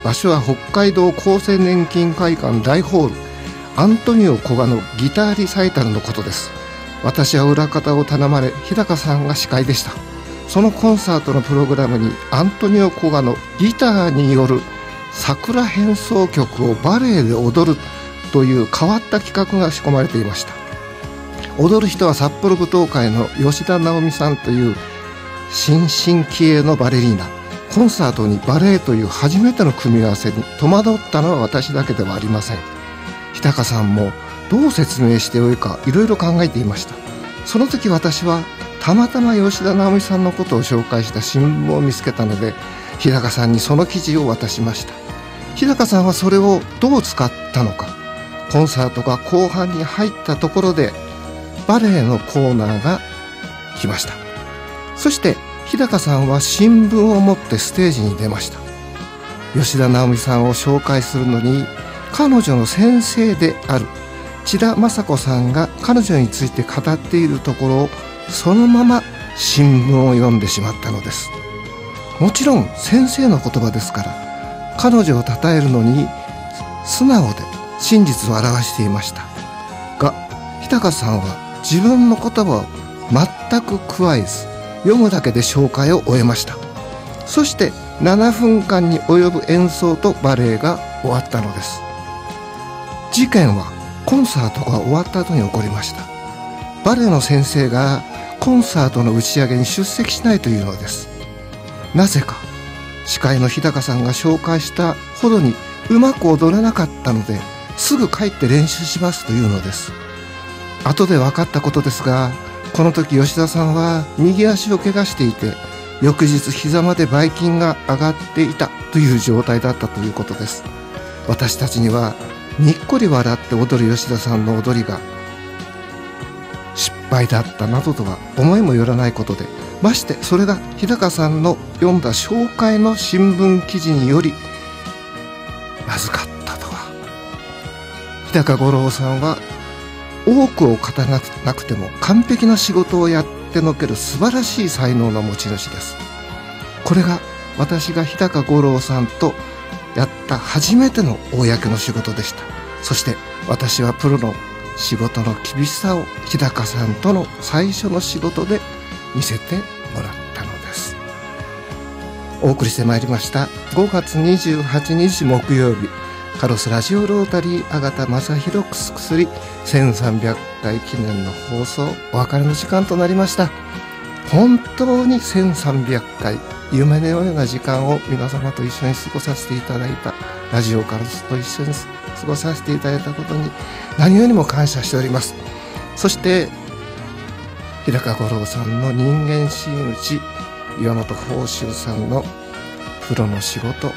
場所は北海道厚生年金会館大ホールアントニオ古賀のギターリサイタルのことです。私は裏方を頼まれ、日高さんが司会でした。そのコンサートのプログラムにアントニオ古賀のギターによる桜変奏曲をバレエで踊るという変わった企画が仕込まれていました。踊る人は札幌舞踏会の吉田直美さんという新進気鋭のバレリーナ。コンサートにバレエという初めての組み合わせに戸惑ったのは私だけではありません。日高さんもどう説明してよいかいろいろ考えていました。その時私はたまたま吉田直美さんのことを紹介した新聞を見つけたので、日高さんにその記事を渡しました。日高さんはそれをどう使ったのか。コンサートが後半に入ったところでバレエのコーナーが来ました。そして日高さんは新聞を持ってステージに出ました。吉田直美さんを紹介するのに、彼女の先生である千田雅子さんが彼女について語っているところをそのまま新聞を読んでしまったのです。もちろん先生の言葉ですから、彼女を称えるのに素直で真実を表していましたが、日高さんは自分の言葉を全く加えず、読むだけで紹介を終えました。そして7分間に及ぶ演奏とバレエが終わったのです。事件はコンサートが終わった後に起こりました。バレエの先生がコンサートの打ち上げに出席しないというのです。なぜか司会の日高さんが紹介したほどにうまく踊れなかったので、すぐ帰って練習しますというのです。後で分かったことですが、この時吉田さんは右足を怪我していて、翌日膝までばい菌が上がっていたという状態だったということです。私たちにはにっこり笑って踊る吉田さんの踊りが失敗だったなどとは思いもよらないことで、ましてそれが日高さんの読んだ紹介の新聞記事によりまずかったとは。日高五郎さんは多くを語らなくても完璧な仕事をやってのける素晴らしい才能の持ち主です。これが私が日高五郎さんとやった初めての公の仕事でした。そして私はプロの仕事の厳しさを日高さんとの最初の仕事で見せてもらったのです。お送りしてまいりました5月28日木曜日、カロスラジオロータリー阿方正弘くすくすり1300回記念の放送、お別れの時間となりました。本当に1300回夢のような時間を皆様と一緒に過ごさせていただいた、ラジオカロスと一緒に過ごさせていただいたことに何よりも感謝しております。そして日高五郎さんの人間真打ち、岩本宝州さんのプロの仕事、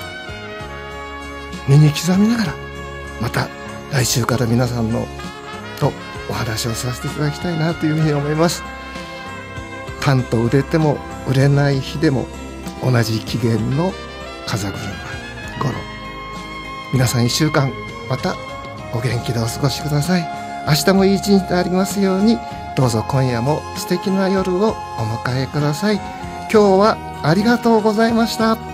身に刻みながら、また来週から皆さんのとお話をさせていただきたいなというふうに思います。パンと売れても売れない日でも同じ起源の風車五郎。皆さん1週間またお元気でお過ごしください。明日もいい一日でありますように。どうぞ今夜も素敵な夜をお迎えください。今日はありがとうございました。